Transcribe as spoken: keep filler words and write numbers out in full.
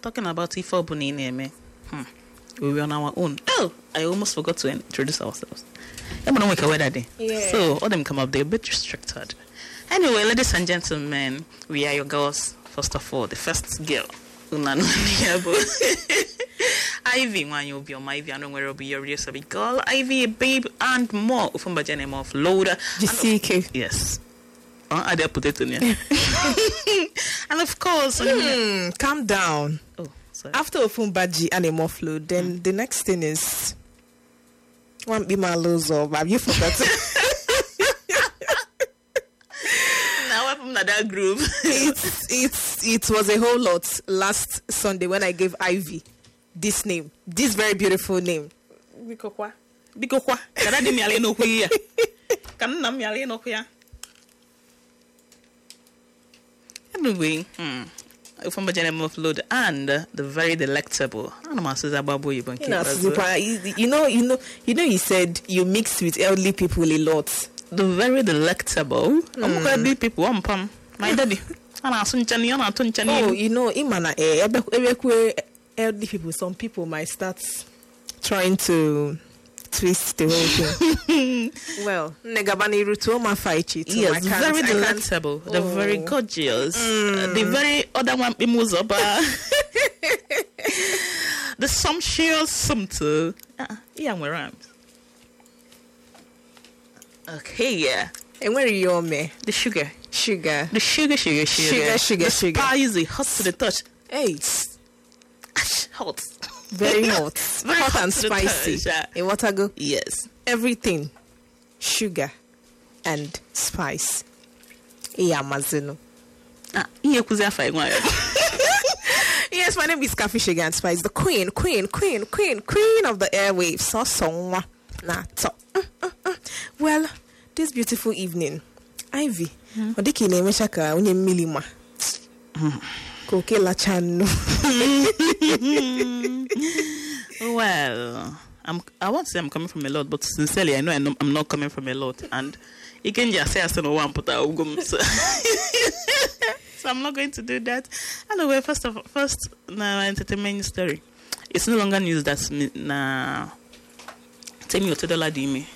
talking about Ifo Bunine. Hmm. We were on our own. Oh, I almost forgot to introduce ourselves. I'm gonna make a weather day. Yeah. So all them come up, they're a bit restricted. Anyway, ladies and gentlemen, we are your girls. First of all, the first girl. Ivy, one you'll be on my Ivy, I know where will be your real baby girl, Ivy, a babe, and more. From the name of Loda. G C K. Yes. Uh, I dare put it in here. And of course, Hmm, calm down. oh, sorry. After Ofumbaji and a Moflo, then the next thing is one be my loser. Have you forgotten? Now I'm from that group. it's it's it was a whole lot last Sunday when I gave Ivy this name, this very beautiful name. Bikokwa. Bikokwa. Can I do me a no queer? Can I me a no queer? Anyway, hmm. From the name of Load and uh, the very delectable. I don't know, Susan Babu, you You know, you know, you know, you know. You said you mixed with elderly people a lot. The very delectable. I'm going to people one pam. My daddy. Oh, you know, imana eh, elderly people. Some people might start trying to twist the whole thing. Well, negabani ruto ma fight it. Yes, very delectable. The oh. very gorgeous. Mm. Uh, the very other one be muzoba. The sumptuous something. Uh, yeah, we're around. Okay, yeah. And where are you, me? The sugar. Sugar. The sugar, sugar, sugar. Sugar, sugar, the sugar. Spicy, hot to the touch. Hey. Hot. Very hot. Very hot, hot and spicy. Touch, yeah. In Watago? Yes. Everything. Sugar and spice. Yeah, Mazino. Ah, yes, my name is Kafi Sugar and Spice, the queen, queen, queen, queen, queen of the airwaves. So, so, nah, so. Well, this beautiful evening, Ivy, what did you name Shaka? Unye milima. Koke la chanu. Well, I'm. I won't say I'm coming from a lot, but sincerely, I know, I know I'm not coming from a lot, and you can just say I said no one put out ugum. So I'm not going to do that. Anyway, first of all, first, na entertainment story. It's no longer news that's me na. Tell me what dollar do me.